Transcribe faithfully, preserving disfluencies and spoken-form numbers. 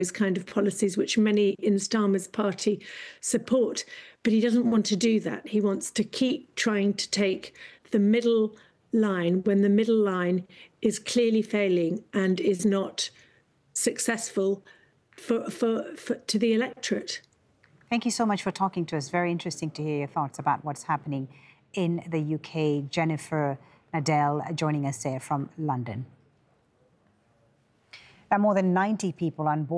those kind of policies which many in Starmer's party support. But he doesn't want to do that. He wants to keep trying to take the middle line when the middle line is clearly failing and is not successful for, for, for to the electorate. Thank you so much for talking to us. Very interesting to hear your thoughts about what's happening in the U K. Jennifer Nadell joining us there from London. Now, more than ninety people on board